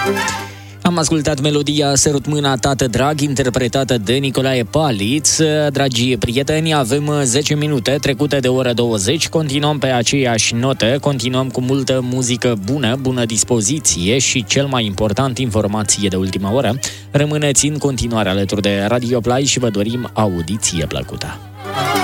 Am ascultat melodia Sărut mâna, tată drag, interpretată de Nicolae Paliț. Dragi prieteni, avem 10 minute trecute de ora 20, continuăm pe aceeași notă, continuăm cu multă muzică bună, bună dispoziție și, cel mai important, informație de ultima oră. Rămâneți în continuare alături de Radio Play și vă dorim audiție plăcută.